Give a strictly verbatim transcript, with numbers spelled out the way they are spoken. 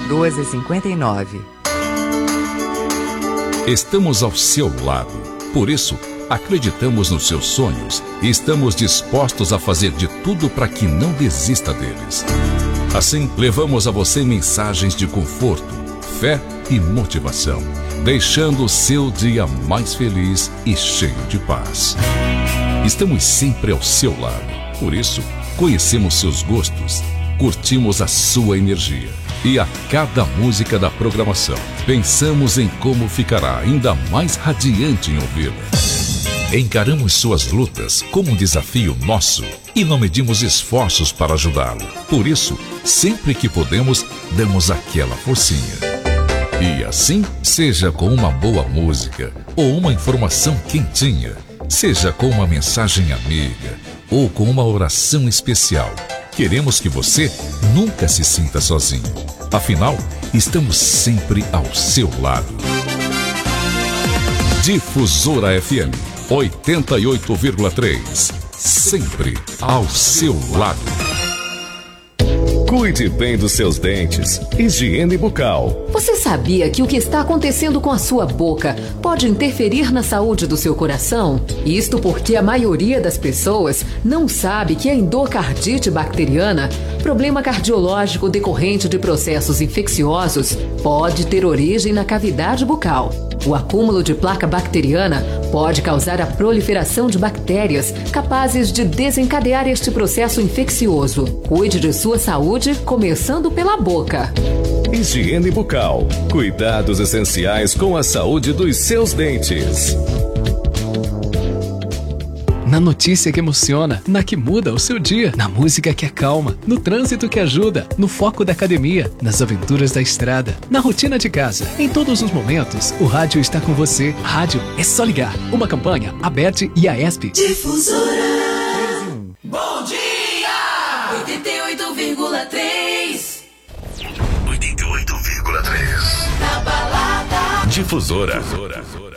doze e cinquenta e nove. Estamos ao seu lado. Por isso, acreditamos nos seus sonhos e estamos dispostos a fazer de tudo para que não desista deles. Assim, levamos a você mensagens de conforto, fé e motivação, deixando o seu dia mais feliz e cheio de paz. Estamos sempre ao seu lado. Por isso, conhecemos seus gostos, curtimos a sua energia. E a cada música da programação, pensamos em como ficará ainda mais radiante em ouvi-la. Encaramos suas lutas como um desafio nosso e não medimos esforços para ajudá-lo. Por isso, sempre que podemos, damos aquela forcinha. E assim, seja com uma boa música ou uma informação quentinha, seja com uma mensagem amiga ou com uma oração especial, queremos que você nunca se sinta sozinho. Afinal, estamos sempre ao seu lado. Difusora F M oitenta e oito vírgula três. Sempre ao seu lado. Cuide bem dos seus dentes. Higiene bucal. Você sabia que o que está acontecendo com a sua boca pode interferir na saúde do seu coração? Isto porque a maioria das pessoas não sabe que a endocardite bacteriana, problema cardiológico decorrente de processos infecciosos, pode ter origem na cavidade bucal. O acúmulo de placa bacteriana pode causar a proliferação de bactérias capazes de desencadear este processo infeccioso. Cuide de sua saúde, começando pela boca. Higiene bucal. Cuidados essenciais com a saúde dos seus dentes. Na notícia que emociona, na que muda o seu dia, na música que acalma, no trânsito que ajuda, no foco da academia, nas aventuras da estrada, na rotina de casa. Em todos os momentos, o rádio está com você. Rádio é só ligar. Uma campanha, Aberte e a ESP. Difusora. Bom dia! oitenta e oito vírgula três. oitenta e oito vírgula três. Na balada. Difusora. Difusora.